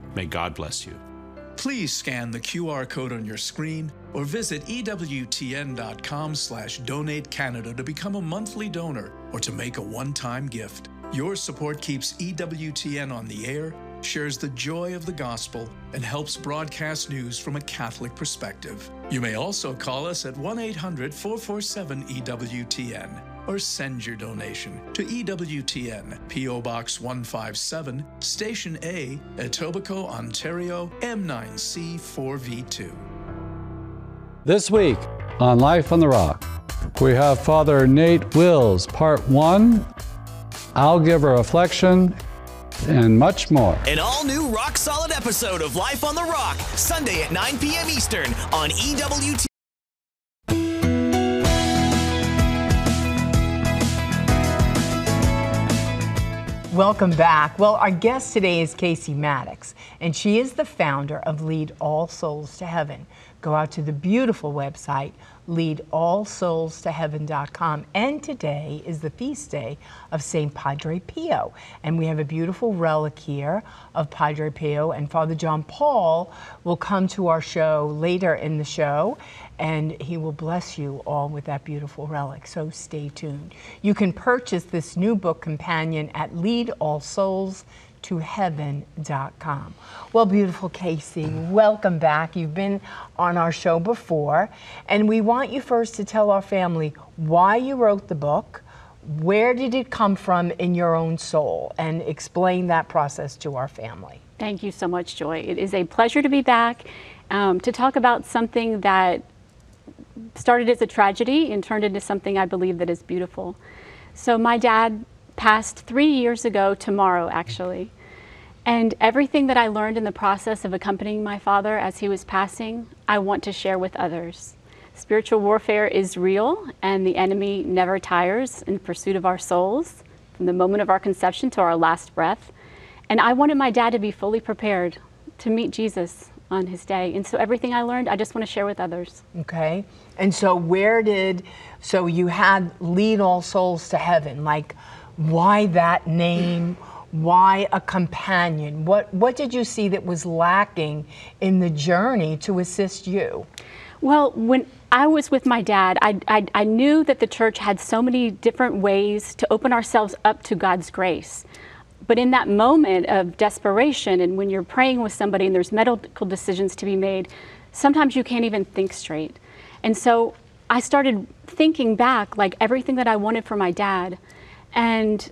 May God bless you. Please scan the QR code on your screen or visit EWTN.com/Donate Canada to become a monthly donor or to make a one-time gift. Your support keeps EWTN on the air, shares the joy of the gospel, and helps broadcast news from a Catholic perspective. You may also call us at 1-800-447-EWTN or send your donation to EWTN, P.O. Box 157, Station A, Etobicoke, Ontario, M9C4V2. This week on Life on the Rock, we have Father Nate Wills, Part 1, I'll Give a Reflection, and much more. An all-new rock-solid episode of Life on the Rock, Sunday at 9 p.m. Eastern on EWTN. Welcome back. Well, our guest today is Casey Maddox, and she is the founder of Lead All Souls to Heaven. Go out to the beautiful website, leadallsoulstoheaven.com. And today is the feast day of St. Padre Pio. And we have a beautiful relic here of Padre Pio, and Father John Paul will come to our show later in the show, and he will bless you all with that beautiful relic. So stay tuned. You can purchase this new book companion at leadallsoulstoheaven.com. Well, beautiful Casey, welcome back. You've been on our show before, and we want you first to tell our family why you wrote the book, where did it come from in your own soul, and explain that process to our family. Thank you so much, Joy. It is a pleasure to be back to talk about something that started as a tragedy and turned into something I believe that is beautiful. So my dad passed 3 years ago tomorrow, actually. And everything that I learned in the process of accompanying my father as he was passing, I want to share with others. Spiritual warfare is real, and the enemy never tires in pursuit of our souls, from the moment of our conception to our last breath. And I wanted my dad to be fully prepared to meet Jesus on his day. And so everything I learned, I just want to share with others. Okay. And so so you had Lead All Souls to Heaven, like why that name? Why a companion? What did you see that was lacking in the journey to assist you? Well, when I was with my dad, I knew that the church had so many different ways to open ourselves up to God's grace. But in that moment of desperation, and when you're praying with somebody and there's medical decisions to be made, sometimes you can't even think straight. And so I started thinking back, like everything that I wanted for my dad. And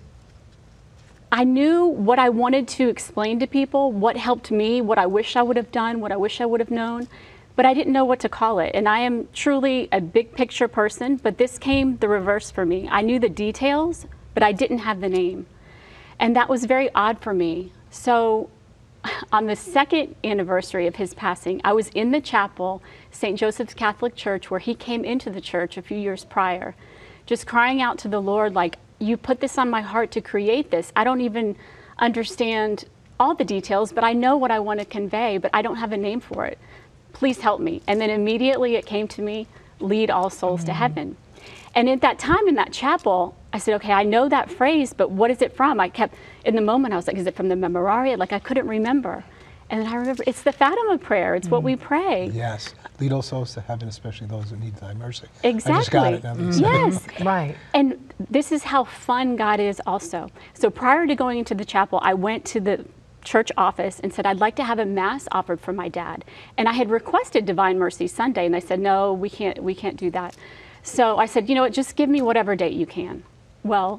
I knew what I wanted to explain to people, what helped me, what I wish I would have done, what I wish I would have known, but I didn't know what to call it. And I am truly a big picture person, but this came the reverse for me. I knew the details, but I didn't have the name. And that was very odd for me. So on the second anniversary of his passing, I was in the chapel, St. Joseph's Catholic Church, where he came into the church a few years prior, just crying out to the Lord, like, you put this on my heart to create this. I don't even understand all the details, but I know what I want to convey, but I don't have a name for it. Please help me. And then immediately it came to me, Lead All Souls to Heaven. And at that time in that chapel, I said, okay, I know that phrase, but what is it from? I kept, in the moment, I was like, is it from the Memorare? Like, I couldn't remember. And then I remember, it's the Fatima prayer. It's what we pray. Yes. Lead all souls to heaven, especially those who need thy mercy. Exactly. I just got it now. Yes. Right. And this is how fun God is also. So prior to going into the chapel, I went to the church office and said, I'd like to have a mass offered for my dad. And I had requested Divine Mercy Sunday, and they said, no, we can't do that. So I said, you know what, just give me whatever date you can. Well,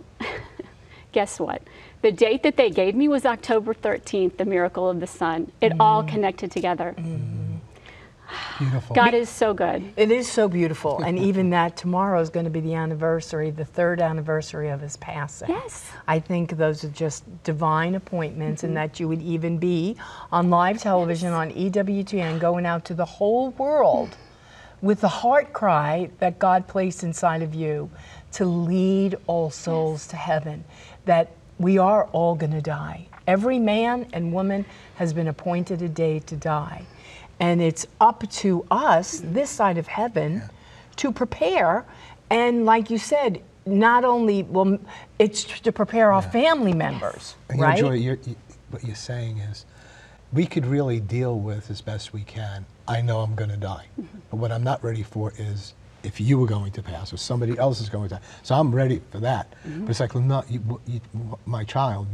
guess what? The date that they gave me was October 13th, the miracle of the sun. It all connected together. Beautiful. God is so good. It is so beautiful. And even that tomorrow is going to be the anniversary, the 3rd anniversary of his passing. Yes. I think those are just divine appointments, and that you would even be on live television on EWTN going out to the whole world with the heart cry that God placed inside of you to lead all souls to heaven, that we are all going to die. Every man and woman has been appointed a day to die. And it's up to us, this side of heaven, to prepare. And like you said, not only, well, it's to prepare our family members, And right? Joy, what you're saying is, we could really deal with as best we can. I know I'm going to die. But what I'm not ready for is if you were going to pass or somebody else is going to die. So I'm ready for that. But it's like, no, my child,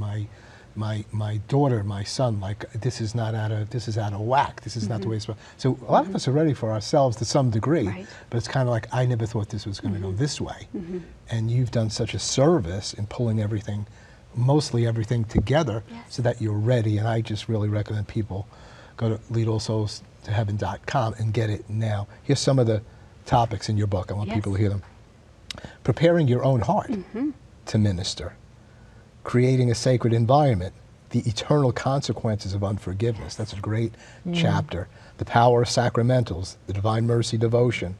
my daughter, my son, like this is out of whack. This is not the way it's supposed. So a lot of us are ready for ourselves to some degree, but it's kind of like, I never thought this was going to go this way. And you've done such a service in pulling everything, mostly everything together so that you're ready. And I just really recommend people go to leadallsoulstoheaven.com and get it now. Here's some of the topics in your book. I want people to hear them. Preparing your own heart to minister. Creating a sacred environment. The eternal consequences of unforgiveness. That's a great chapter. The power of sacramentals. The divine mercy devotion.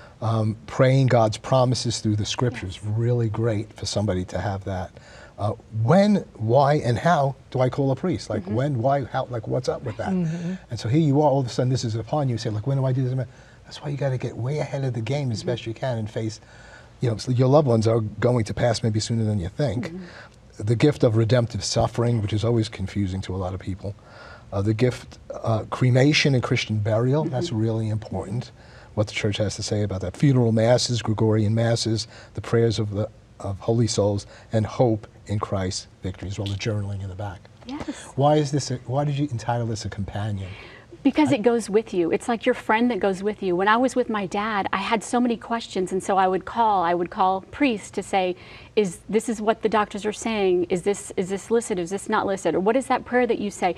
Praying God's promises through the scriptures. Really great for somebody to have that. When, why, and how do I call a priest? Like when, why, how, like what's up with that? And so here you are, all of a sudden this is upon you. You say, like, when do I do this? That's why you got to get way ahead of the game as best you can and face, you know, so your loved ones are going to pass maybe sooner than you think. The gift of redemptive suffering, which is always confusing to a lot of people. The gift, cremation and Christian burial, that's really important. What the church has to say about that. Funeral masses, Gregorian masses, the prayers of holy souls, and hope in Christ's victory, as well as journaling in the back. Yes. Why did you entitle this A Companion? Because it goes with you. It's like your friend that goes with you. When I was with my dad, I had so many questions, and so I would call priests to say, this is what the doctors are saying, is this listed, is this not listed, or what is that prayer that you say?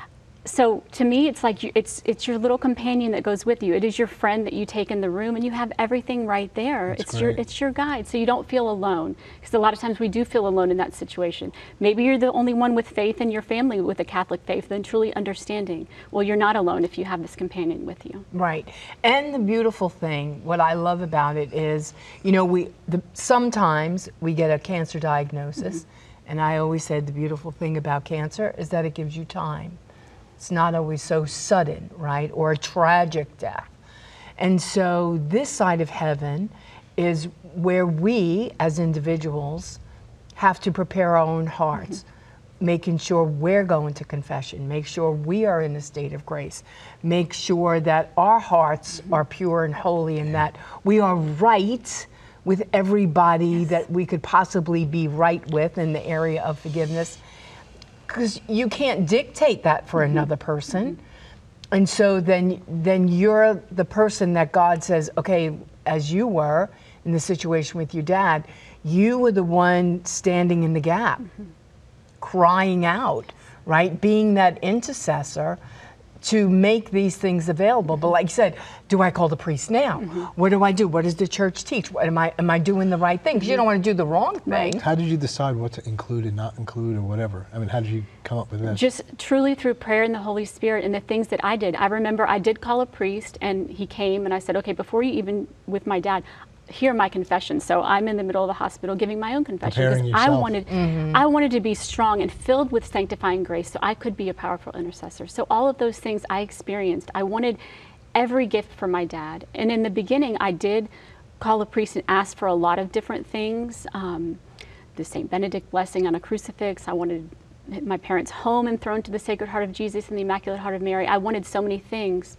So to me, it's like it's your little companion that goes with you. It is your friend that you take in the room, and you have everything right there. It's your guide, so you don't feel alone. Because a lot of times we do feel alone in that situation. Maybe you're the only one with faith in your family with a Catholic faith, then truly understanding. Well, you're not alone if you have this companion with you. Right. And the beautiful thing, what I love about it is, you know, sometimes we get a cancer diagnosis, and I always said the beautiful thing about cancer is that it gives you time. It's not always so sudden, right? Or a tragic death. And so this side of heaven is where we as individuals have to prepare our own hearts, making sure we're going to confession, make sure we are in a state of grace, make sure that our hearts are pure and holy and that we are right with everybody that we could possibly be right with in the area of forgiveness. Because you can't dictate that for another person. And so then you're the person that God says, okay, as you were in the situation with your dad, you were the one standing in the gap, crying out, right? Being that intercessor to make these things available. But like you said, do I call the priest now? What do I do? What does the church teach? Am I doing the right thing? Because you don't want to do the wrong thing. How did you decide what to include and not include or whatever? I mean, how did you come up with that? Just truly through prayer and the Holy Spirit and the things that I did. I remember I did call a priest, and he came, and I said, okay, before you even, with my dad, hear my confession. So I'm in the middle of the hospital giving my own confession. Preparing yourself. I wanted to be strong and filled with sanctifying grace so I could be a powerful intercessor. So all of those things I experienced. I wanted every gift for my dad. And in the beginning, I did call a priest and ask for a lot of different things. The St. Benedict blessing on a crucifix. I wanted my parents' home enthroned to the Sacred Heart of Jesus and the Immaculate Heart of Mary. I wanted so many things.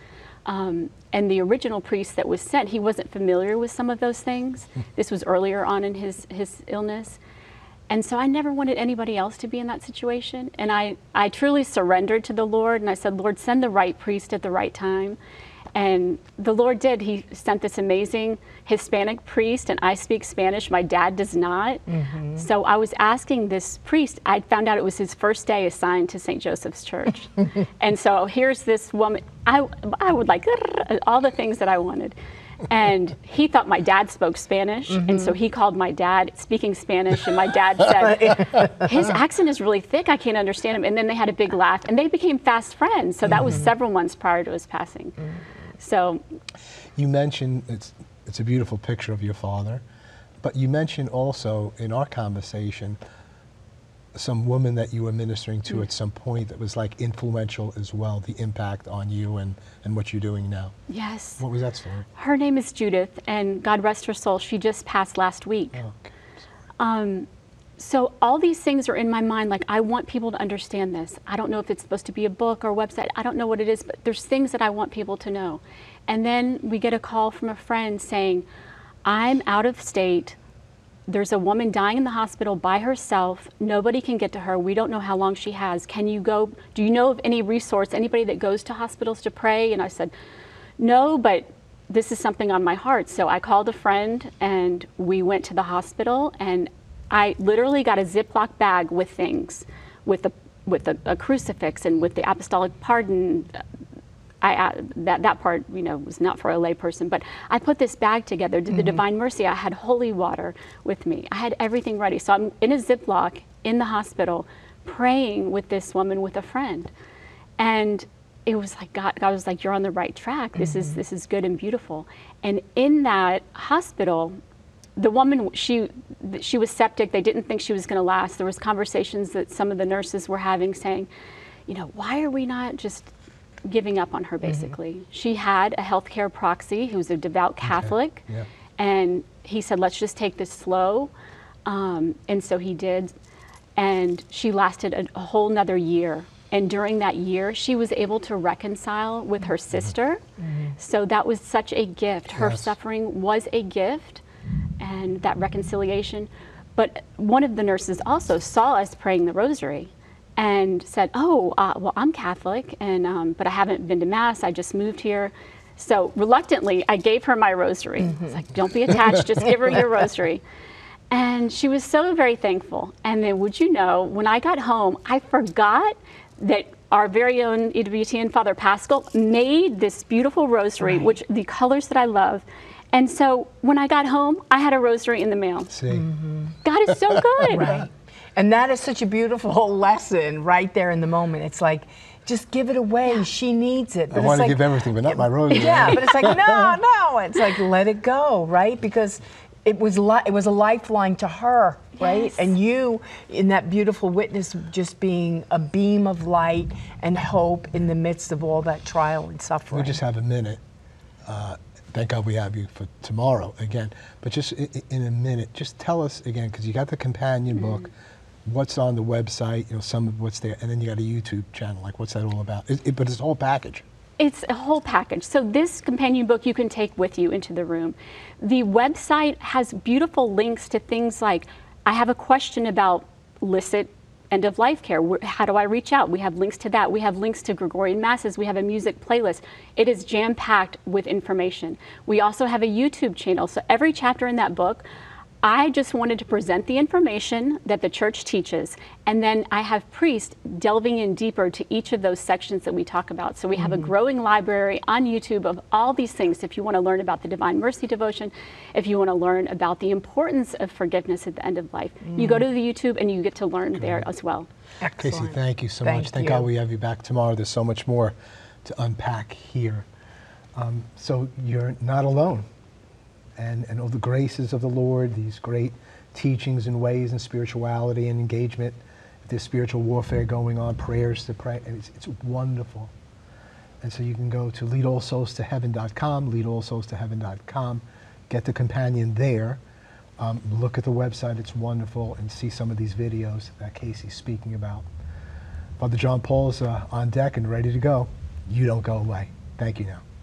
And the original priest that was sent, he wasn't familiar with some of those things. This was earlier on in his illness. And so I never wanted anybody else to be in that situation. And I truly surrendered to the Lord, and I said, Lord, send the right priest at the right time. And the Lord did. He sent this amazing Hispanic priest, and I speak Spanish. My dad does not. So I was asking this priest, I found out it was his first day assigned to St. Joseph's Church. And so here's this woman, I would like all the things that I wanted. And he thought my dad spoke Spanish, and so he called my dad speaking Spanish, and my dad said, his accent is really thick, I can't understand him. And then they had a big laugh, and they became fast friends. So that was several months prior to his passing. So, you mentioned it's a beautiful picture of your father, but you mentioned also in our conversation some woman that you were ministering to at some point that was like influential as well, the impact on you and what you're doing now. yes. What was that story? Her name is Judith, and God rest her soul, she just passed last week. Oh, okay. So all these things are in my mind, like I want people to understand this. I don't know if it's supposed to be a book or a website. I don't know what it is, but there's things that I want people to know. And then we get a call from a friend saying, I'm out of state. There's a woman dying in the hospital by herself. Nobody can get to her. We don't know how long she has. Can you go? Do you know of any resource, anybody that goes to hospitals to pray? And I said, no, but this is something on my heart. So I called a friend and we went to the hospital, and I literally got a Ziploc bag with things, with a crucifix and with the apostolic pardon. That part, was not for a lay person, but I put this bag together, did the Divine Mercy. I had holy water with me. I had everything ready. So I'm in a Ziploc in the hospital praying with this woman with a friend. And it was like God was like, you're on the right track. This is good and beautiful. And in that hospital, the woman, she was septic. They didn't think she was going to last. There was conversations that some of the nurses were having saying, why are we not just giving up on her, basically. She had a healthcare proxy who was a devout Catholic, and he said, let's just take this slow. And so he did. And she lasted a whole nother year. And during that year, she was able to reconcile with her sister. So that was such a gift. Her suffering was a gift, and that reconciliation. But one of the nurses also saw us praying the rosary and said, well, I'm Catholic, and but I haven't been to Mass. I just moved here. So reluctantly, I gave her my rosary. I was like, don't be attached, just give her your rosary. And she was so very thankful. And then, would you know, when I got home, I forgot that our very own EWTN Father Pascal made this beautiful rosary, which the colors that I love. And so when I got home, I had a rosary in the mail. See? God is so good. Right. And that is such a beautiful lesson right there in the moment. It's like, just give it away. She needs it. But I want to give everything, but not my rosary. Yeah, but it's like, no. It's like, let it go, right? Because it was a lifeline to her, right? Yes. And you, in that beautiful witness, just being a beam of light and hope in the midst of all that trial and suffering. We just have a minute. Thank God we have you for tomorrow again. But just in a minute, just tell us again, because you got the companion book, what's on the website, some of what's there, and then you got a YouTube channel. Like, what's that all about? But it's a whole package. It's a whole package. So this companion book you can take with you into the room. The website has beautiful links to things like, I have a question about licit end-of-life care. How do I reach out? We have links to that. We have links to Gregorian Masses. We have a music playlist. It is jam-packed with information. We also have a YouTube channel. So every chapter in that book, I just wanted to present the information that the church teaches, and then I have priests delving in deeper to each of those sections that we talk about. So we have a growing library on YouTube of all these things. If you want to learn about the Divine Mercy devotion, if you want to learn about the importance of forgiveness at the end of life, you go to the YouTube and you get to learn there as well. Excellent. Casey, thank you so much. Thank God we have you back tomorrow. There's so much more to unpack here. So you're not alone. And all the graces of the Lord, these great teachings and ways and spirituality and engagement. If there's spiritual warfare going on, prayers to pray, and it's wonderful. And so you can go to leadallsoulstoheaven.com, leadallsoulstoheaven.com, get the companion there, look at the website, it's wonderful, and see some of these videos that Casey's speaking about. Father John Paul's on deck and ready to go. You don't go away. Thank you now.